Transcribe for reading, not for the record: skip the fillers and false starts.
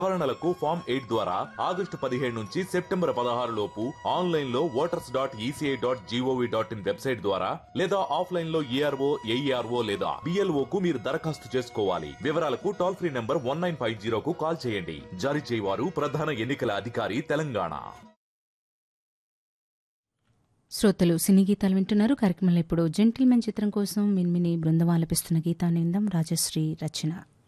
సవరణలకు ఫామ్ 8 ద్వారా ఆగస్టు 17 నుంచి సెప్టెంబర్ 16 లోపు ఆన్లైన్ లో voters.eci.gov.in వెబ్సైట్ ద్వారా లేదా ఆఫ్లైన్ లో ఏఆర్ఓ ఏఈఆర్ఓ లేదా బిఎల్ఓ కు మీరు దరఖాస్తు చేసుకోవాలి. వివరాలకు టోల్ ఫ్రీ నంబర్ 1950 కు కాల్ చేయండి. జారీ చేయవారు ప్రధాన ఎన్నికల అధికారి తెలంగాణ. శ్రోతలు సినీ గీతాలు వింటున్నారు. కార్యక్రమంలో ఇప్పుడు జెంటిల్మెన్ చిత్రం కోసం మిన్మిని బృందం ఆలపిస్తున్న గీతాన్ని విందాం. రాజశ్రీ రచన.